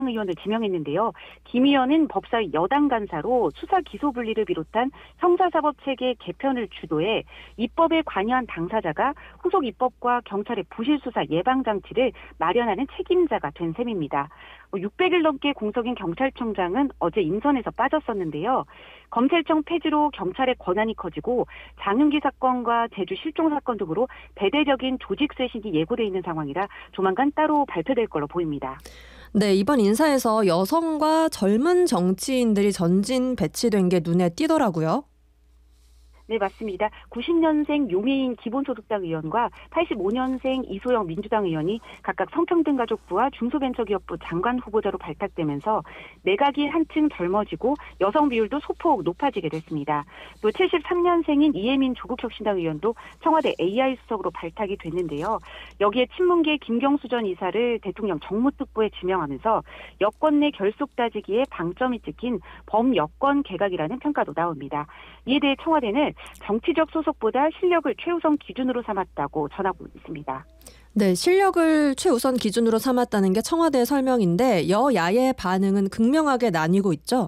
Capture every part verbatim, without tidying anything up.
의원을 지명했는데요. 김 의원은 법사위 여당 간사로 수사 기소 분리를 비롯한 형사사법체계 개편을 주도해 입법에 관여한 당사자가 후속 입법과 경찰의 부실 수사 예방 장치를 마련하는 책임자가 된 셈입니다. 육백 일 넘게 공석인 경찰청장은 어제 인선에서 빠졌었는데요. 검찰청 폐지로 경찰의 권한이 커지고 장윤기 사건과 제주 실종 사건 등으로 대대적인 조직 쇄신이 예고돼 있는 상황이라 조만간 따로 발표될 걸로 보입니다. 네, 이번 인사에서 여성과 젊은 정치인들이 전진 배치된 게 눈에 띄더라고요. 네, 맞습니다. 구십 년생 용해인 기본소득당 의원과 팔십오 년생 이소영 민주당 의원이 각각 성평등가족부와 중소벤처기업부 장관 후보자로 발탁되면서 내각이 한층 젊어지고 여성 비율도 소폭 높아지게 됐습니다. 또 칠십삼 년생인 이혜민 조국혁신당 의원도 청와대 에이아이 수석으로 발탁이 됐는데요. 여기에 친문계 김경수 전 이사를 대통령 정무특보에 지명하면서 여권 내 결속 따지기에 방점이 찍힌 범여권 개각이라는 평가도 나옵니다. 이에 대해 청와대는 정치적 소속보다 실력을 최우선 기준으로 삼았다고 전하고 있습니다. 네, 실력을 최우선 기준으로 삼았다는 게 청와대의 설명인데 여야의 반응은 극명하게 나뉘고 있죠?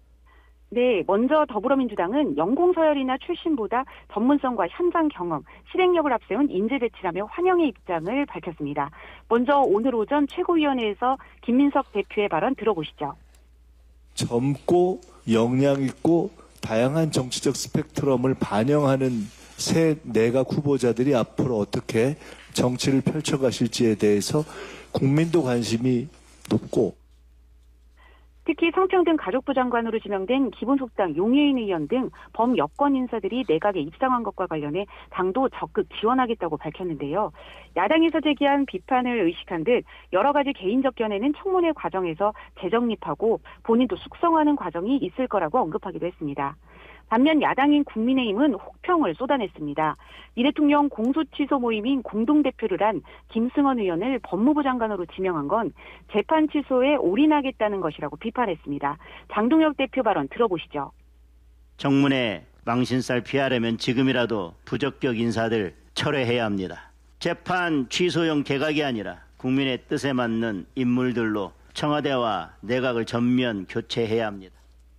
네, 먼저 더불어민주당은 연공서열이나 출신보다 전문성과 현장 경험, 실행력을 앞세운 인재 배치라며 환영의 입장을 밝혔습니다. 먼저 오늘 오전 최고위원회에서 김민석 대표의 발언 들어보시죠. 젊고 역량 있고 다양한 정치적 스펙트럼을 반영하는 새 내각 후보자들이 앞으로 어떻게 정치를 펼쳐가실지에 대해서 국민도 관심이 높고 특히 성평등 가족부 장관으로 지명된 기본소득당 용해인 의원 등 범여권 인사들이 내각에 입성한 것과 관련해 당도 적극 지원하겠다고 밝혔는데요. 야당에서 제기한 비판을 의식한 듯 여러 가지 개인적 견해는 청문회 과정에서 재정립하고 본인도 숙성하는 과정이 있을 거라고 언급하기도 했습니다. 반면 야당인 국민의힘은 혹평을 쏟아냈습니다. 이 대통령 공소취소 모임인 공동대표를 한 김승원 의원을 법무부 장관으로 지명한 건 재판 취소에 올인하겠다는 것이라고 비판했습니다. 장동혁 대표 발언 들어보시죠. 청문회 망신살 피하려면 지금이라도 부적격 인사들 철회해야 합니다. 재판 취소용 개각이 아니라 국민의 뜻에 맞는 인물들로 청와대와 내각을 전면 교체해야 합니다.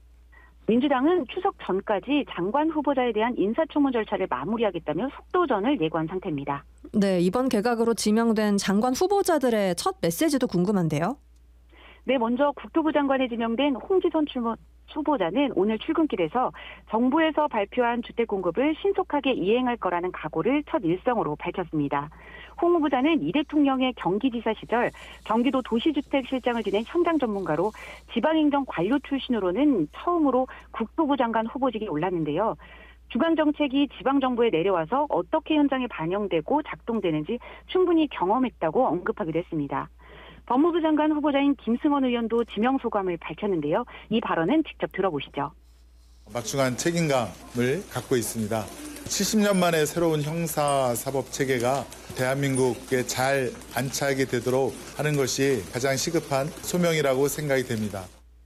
민주당은 추석 전까지 장관 후보자에 대한 인사청문 절차를 마무리하겠다며 속도전을 예고한 상태입니다. 네, 이번 개각으로 지명된 장관 후보자들의 첫 메시지도 궁금한데요. 네, 먼저 국토부 장관에 지명된 홍지선 후보자는 오늘 출근길에서 정부에서 발표한 주택 공급을 신속하게 이행할 거라는 각오를 첫 일성으로 밝혔습니다. 홍 후보자는 이 대통령의 경기지사 시절 경기도 도시주택실장을 지낸 현장 전문가로 지방행정 관료 출신으로는 처음으로 국토부 장관 후보직에 올랐는데요. 중앙정책이 지방정부에 내려와서 어떻게 현장에 반영되고 작동되는지 충분히 경험했다고 언급하기도 했습니다. 법무부 장관 후보자인 김승원 의원도 지명 소감을 밝혔는데요. 이 발언은 직접 들어보시죠. 막중한 책임감을 갖고 있습니다. 칠십 년 만에 새로운 형사사법체계가 대한민국에 잘 안착이 되도록 하는 것이 가장 시급한 소명이라고 생각이 됩니다.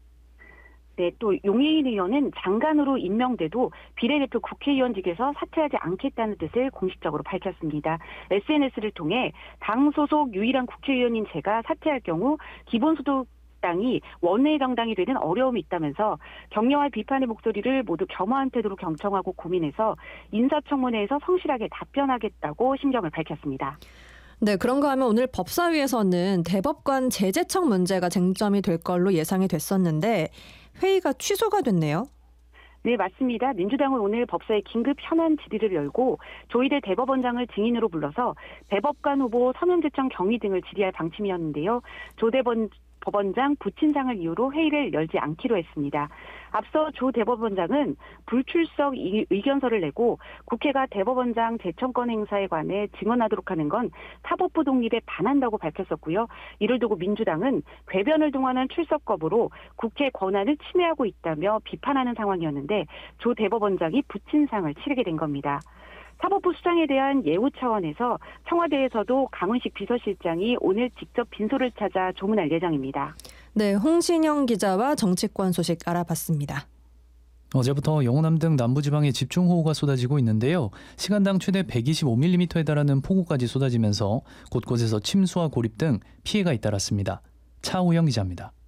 네, 또 용해인 의원은 장관으로 임명돼도 비례대표 국회의원직에서 사퇴하지 않겠다는 뜻을 공식적으로 밝혔습니다. 에스엔에스를 통해 당 소속 유일한 국회의원인 제가 사퇴할 경우 기본소득당이 원외 정당이 되는 어려움이 있다면서 격려와 비판의 목소리를 모두 겸허한 태도로 경청하고 고민해서 인사청문회에서 성실하게 답변하겠다고 심경을 밝혔습니다. 네, 그런가 하면 오늘 법사위에서는 대법관 제재청 문제가 쟁점이 될 걸로 예상이 됐었는데 회의가 취소가 됐네요. 네, 맞습니다. 민주당은 오늘 법사위 긴급 현안 질의를 열고 조희대 대법원장을 증인으로 불러서 대법관 후보 서면제청 경위 등을 질의할 방침이었는데요. 조 대법원 법원장 부친상을 이유로 회의를 열지 않기로 했습니다. 앞서 조 대법원장은 불출석 의견서를 내고 국회가 대법원장 제청권 행사에 관해 증언하도록 하는 건 사법부 독립에 반한다고 밝혔었고요. 이를 두고 민주당은 궤변을 동원한 출석 거부로 국회 권한을 침해하고 있다며 비판하는 상황이었는데 조 대법원장이 부친상을 치르게 된 겁니다. 사법부 수장에 대한 예우 차원에서 청와대에서도 강훈식 비서실장이 오늘 직접 빈소를 찾아 조문할 예정입니다. 네, 홍신영 기자와 정치권 소식 알아봤습니다. 어제부터 영호남 등 남부지방에 집중호우가 쏟아지고 있는데요. 시간당 최대 백이십오 밀리미터에 달하는 폭우까지 쏟아지면서 곳곳에서 침수와 고립 등 피해가 잇따랐습니다. 차우영 기자입니다.